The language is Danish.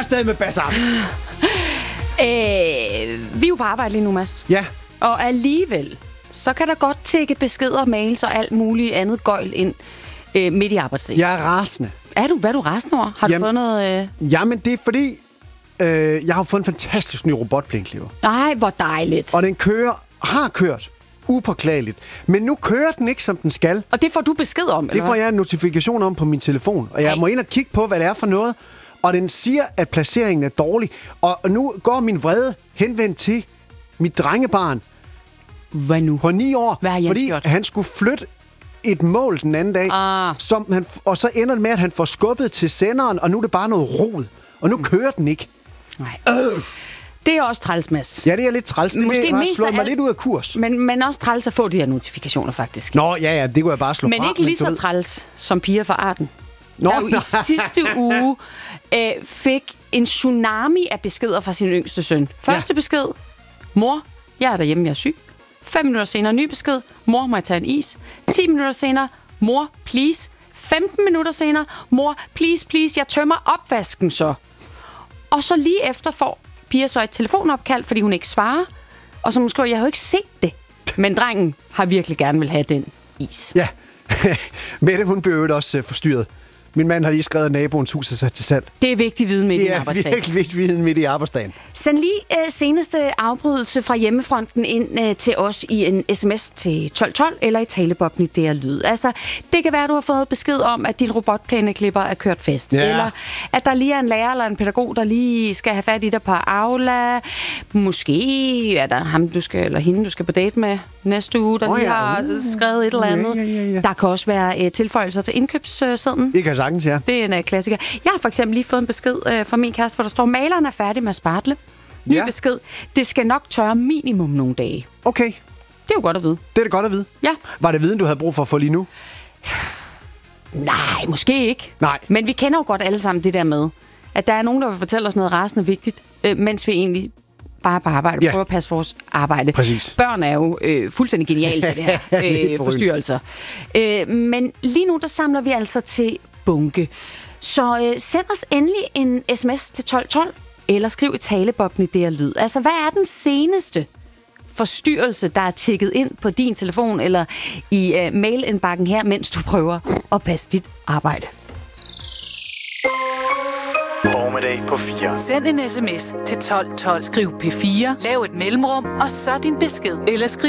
afsted med Bassam. Vi er jo på arbejde lige nu, Mads. Ja. Og alligevel, så kan der godt tække beskeder, mails og alt muligt andet gøjl ind midt i arbejdsdagen. Jeg er rasende. Hvad er du rasende over? Har du fået noget... Jamen, det er fordi, jeg har fået en fantastisk ny robotplæneklipper. Nej, hvor dejligt. Og den har kørt upåklageligt. Men nu kører den ikke, som den skal. Og det får du besked om, eller Det får jeg en notifikation om på min telefon. Og jeg må ind og kigge på, hvad det er for noget. Og den siger, at placeringen er dårlig. Og nu går min vrede henvendt til mit drengebarn. Hvad nu? På 9 år. Hvad har Jens fordi gjort? Han skulle flytte et mål den anden dag. Og så ender det med, at han får skubbet til senderen, og nu er det bare noget rod. Og nu kører den ikke. Nej. Det er også træls, Mads. Ja, det er lidt træls. Det har slået mig lidt ud af kurs. Men også træls at få de her notifikationer, faktisk. Nå, ja, det kunne jeg bare slå fra. Men ikke lige så træls som piger fra Arden. Nå, der jo i sidste uge fik en tsunami af beskeder fra sin yngste søn. Første besked: mor, jeg er derhjemme, jeg er syg. 5 minutter senere, ny besked: mor, må jeg tage en is? 10 minutter senere: mor, please. 15 minutter senere: mor, please, jeg tømmer opvasken så. Og så lige efter får Pia så et telefonopkald, fordi hun ikke svarer. Og så skriver: jeg har jo ikke set det. Men drengen har virkelig gerne vil have den is. Ja, Mette, hun blev jo også forstyrret. Min mand har lige skrevet, at naboens hus er sat til salg. Det er vigtig viden midt i arbejdsdagen. Det er virkelig vigtig viden midt i arbejdsdagen. Send lige seneste afbrydelse fra hjemmefronten ind til os i en sms til 1212 eller i talebobben i DR Lyd. Altså, det kan være, at du har fået besked om, at din robotplæneklipper er kørt fast. Ja. Eller at der lige er en lærer eller en pædagog, der lige skal have fat i dig på Aula. Måske er der ham, eller hende, du skal på date med næste uge, der lige har skrevet et eller andet. Ja. Der kan også være tilføjelser til indkøbssedlen. Det kan sagtens, ja. Det er en klassiker. Jeg har for eksempel lige fået en besked fra min kæreste, hvor der står: maleren er færdig med at spartle. Ny besked: det skal nok tørre minimum nogle dage. Okay. Det er jo godt at vide. Det er det godt at vide. Ja. Var det viden, du havde brug for at få lige nu? Nej, måske ikke. Nej. Men vi kender jo godt alle sammen det der med, at der er nogen, der vil fortælle os noget rasende vigtigt, mens vi egentlig bare på arbejde. Prøver at passe vores arbejde. Præcis. Børn er jo fuldstændig geniale til det her forstyrrelser. Men lige nu, der samler vi altså til bunke. Så send os endelig en sms til 1212, eller skriv i talebobben i DR Lyd. Altså, hvad er den seneste forstyrrelse, der er tikket ind på din telefon, eller i mailindbakken her, mens du prøver at passe dit arbejde? Formiddag på 4. Send en sms til 1212. Skriv P4, lav et mellemrum, og så din besked. Eller skriv